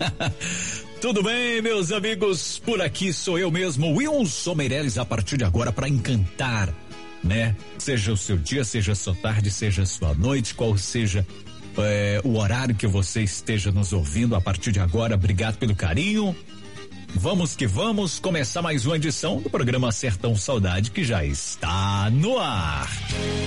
Tudo bem, meus amigos? Por aqui sou eu mesmo, Wilson Meireles, a partir de agora para encantar, né? Seja o seu dia, seja a sua tarde, seja a sua noite, qual seja o horário que você esteja nos ouvindo a partir de agora. Obrigado pelo carinho. Vamos que vamos começar mais uma edição do programa Sertão Saudade, que já está no ar.